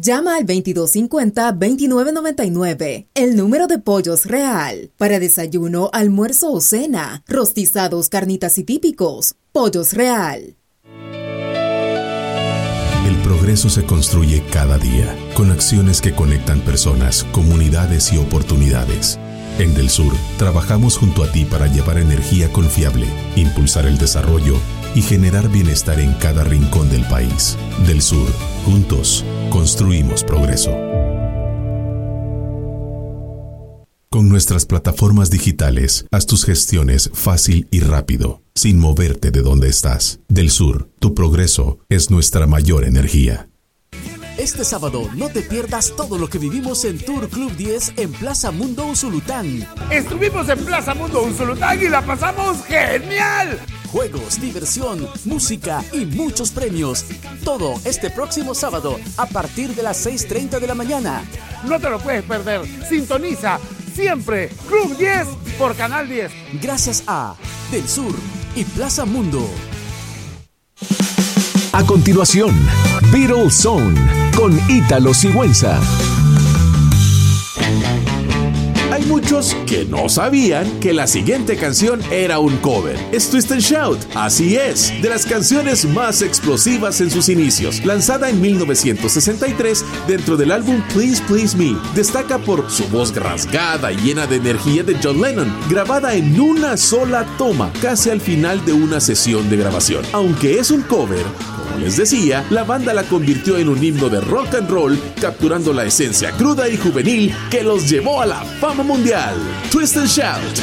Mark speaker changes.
Speaker 1: Llama al 2250-2999, el número de Pollos Real. Para desayuno, almuerzo o cena, rostizados, carnitas y típicos. Pollos Real.
Speaker 2: El progreso se construye cada día, con acciones que conectan personas, comunidades y oportunidades. En Del Sur, trabajamos junto a ti para llevar energía confiable, impulsar el desarrollo y generar bienestar en cada rincón del país. Del Sur, juntos, construimos progreso. Con nuestras plataformas digitales, haz tus gestiones fácil y rápido, sin moverte de donde estás. Del Sur, tu progreso es nuestra mayor energía.
Speaker 3: Este sábado no te pierdas todo lo que vivimos en Tour Club 10 en Plaza Mundo Usulután.
Speaker 4: Estuvimos en Plaza Mundo Usulután y la pasamos genial.
Speaker 3: Juegos, diversión, música y muchos premios. Todo este próximo sábado a partir de las 6:30 de la mañana.
Speaker 4: No te lo puedes perder. Sintoniza siempre Club 10 por Canal 10.
Speaker 3: Gracias a Del Sur y Plaza Mundo.
Speaker 5: A continuación, Beatles Zone con Ítalo Sigüenza.
Speaker 6: Hay muchos que no sabían que la siguiente canción era un cover. Es Twist and Shout, así es, de las canciones más explosivas en sus inicios. Lanzada en 1963 dentro del álbum Please Please Me, destaca por su voz rasgada y llena de energía de John Lennon, grabada en una sola toma, casi al final de una sesión de grabación. Aunque es un cover, como les decía, la banda la convirtió en un himno de rock and roll, capturando la esencia cruda y juvenil que los llevó a la fama mundial. Twist and Shout.